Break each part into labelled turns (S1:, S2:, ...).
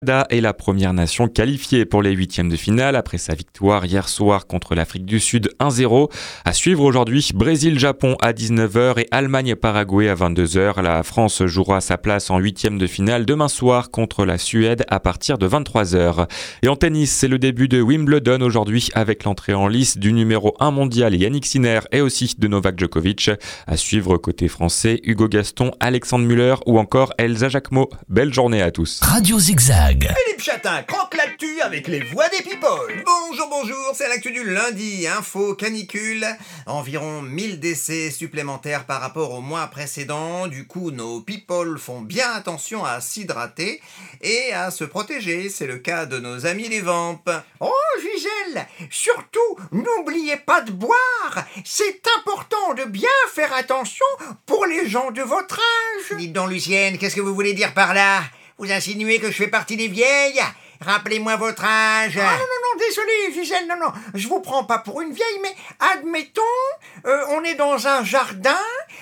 S1: Canada est la première nation qualifiée pour les huitièmes de finale après sa victoire hier soir contre l'Afrique du Sud 1-0. À suivre aujourd'hui, Brésil-Japon à 19h et Allemagne-Paraguay à 22h. La France jouera sa place en huitièmes de finale demain soir contre la Suède à partir de 23h. Et en tennis, c'est le début de Wimbledon aujourd'hui avec l'entrée en lice du numéro 1 mondial Yannick Sinner et aussi de Novak Djokovic. À suivre côté français, Hugo Gaston, Alexandre Müller ou encore Elsa Jacquemot. Belle journée à tous.
S2: Radio Zigzag.
S3: Philippe Chatin croque l'actu avec les voix des people. Bonjour, c'est l'actu du lundi. Info canicule. Environ 1000 décès supplémentaires par rapport au mois précédent. Du coup, nos people font bien attention à s'hydrater et à se protéger. C'est le cas de nos amis les vampes.
S4: Oh Gisèle, surtout n'oubliez pas de boire. C'est important de bien faire attention pour les gens de votre âge.
S3: Dites donc Lucienne, qu'est-ce que vous voulez dire par là ? Vous insinuez que je fais partie des vieilles ? Rappelez-moi votre âge.
S4: Ah non, désolé Gisèle, non, je vous prends pas pour une vieille, mais admettons, on est dans un jardin,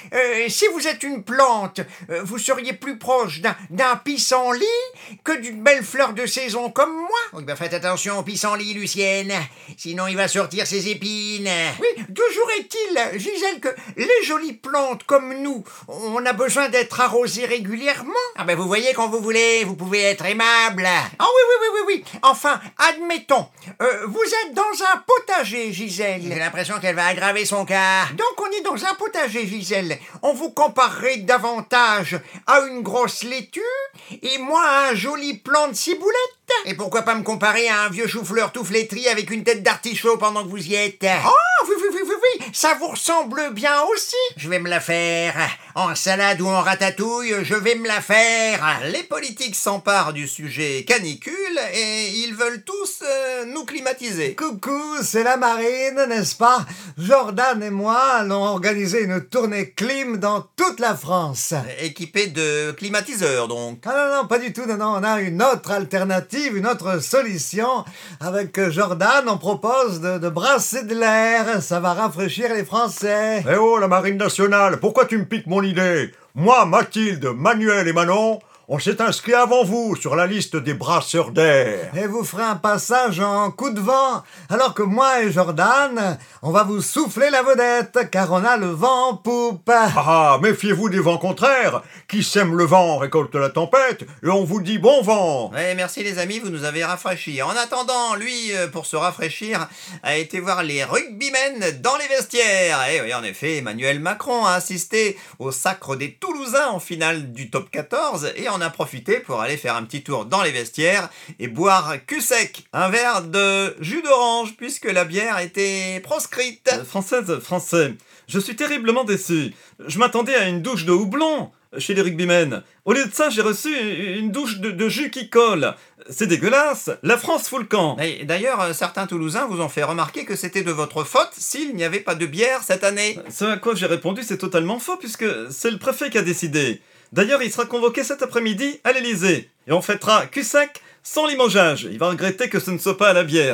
S4: si vous êtes une plante, vous seriez plus proche d'un pissenlit que d'une belle fleur de saison comme moi.
S3: Oui, faites attention au pissenlit, Lucienne, sinon il va sortir ses épines.
S4: Oui, toujours est-il, Gisèle, que les jolies plantes comme nous, on a besoin d'être arrosées régulièrement.
S3: Vous voyez quand vous voulez, vous pouvez être aimable.
S4: Ah oui. Enfin, admettons, vous êtes dans un potager, Gisèle.
S3: J'ai l'impression qu'elle va aggraver son cas.
S4: Donc on est dans un potager, Gisèle. On vous comparerait davantage à une grosse laitue et moi à un joli plant de ciboulette.
S3: Et pourquoi pas me comparer à un vieux chou-fleur tout flétri avec une tête d'artichaut pendant que vous y êtes ?
S4: Oh, oui, ça vous ressemble bien aussi.
S3: Je vais me la faire. En salade ou en ratatouille, je vais me la faire.
S5: Les politiques s'emparent du sujet canicule et ils veulent tous nous climatiser.
S6: Coucou, c'est la marine, n'est-ce pas ? Jordan et moi allons organiser une tournée clim dans toute la France.
S5: Équipés de climatiseurs, donc.
S6: Ah non, pas du tout, non, on a une autre alternative, une autre solution. Avec Jordan, on propose de brasser de l'air, ça va rafraîchir les Français.
S7: Eh oh, la marine nationale, pourquoi tu me piques mon idée ? Moi, Mathilde, Manuel et Manon, on s'est inscrit avant vous sur la liste des brasseurs d'air.
S6: Et vous ferez un passage en coup de vent, alors que moi et Jordan, on va vous souffler la vedette, car on a le vent en poupe.
S7: Méfiez-vous des vents contraires. Qui sème le vent récolte la tempête, et on vous dit bon vent.
S5: Ouais, merci les amis, vous nous avez rafraîchis. En attendant, lui, pour se rafraîchir, a été voir les rugbymen dans les vestiaires. Et oui, en effet, Emmanuel Macron a assisté au sacre des Toulousains en finale du top 14, et en a profité pour aller faire un petit tour dans les vestiaires et boire cul sec, un verre de jus d'orange, puisque la bière était proscrite.
S8: Français, je suis terriblement déçu. Je m'attendais à une douche de houblon chez les rugbymen. Au lieu de ça, j'ai reçu une douche de jus qui colle. C'est dégueulasse. La France fout le camp.
S5: Et d'ailleurs, certains Toulousains vous ont fait remarquer que c'était de votre faute s'il n'y avait pas de bière cette année.
S8: Ce à quoi j'ai répondu, c'est totalement faux, puisque c'est le préfet qui a décidé. D'ailleurs, il sera convoqué cet après-midi à l'Élysée. Et on fêtera cul sec sans limogeage. Il va regretter que ce ne soit pas à la bière.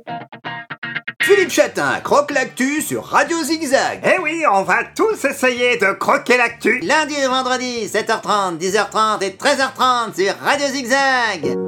S3: Philippe Chatin croque l'actu sur Radio Zigzag.
S4: Eh oui, on va tous essayer de croquer l'actu.
S3: Lundi et vendredi, 7h30, 10h30 et 13h30 sur Radio Zigzag.